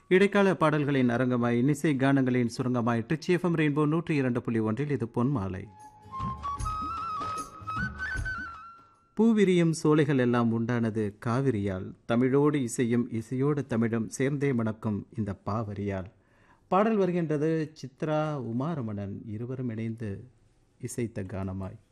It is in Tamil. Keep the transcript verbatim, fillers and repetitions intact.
இடைக்கால பாடல்களின் அரங்கமாய் இன்னிசை கானங்களின் சுரங்கமாய் ட்ரிச்சி எஃப்எம் ரெயின்போ நூற்றி இரண்டு புள்ளி ஒன்றில் இது பொன்மாலை. பூவிரியும் சோலைகள் எல்லாம் உண்டானது காவிரியால், தமிழோடு இசையும் இசையோடு தமிழும் சேர்ந்தே மணக்கும் இந்த பாவரியால். பாடல் வருகின்றது சித்ரா உமாரமணன் இருவரும் இணைந்து இசைத்த கானமாய்.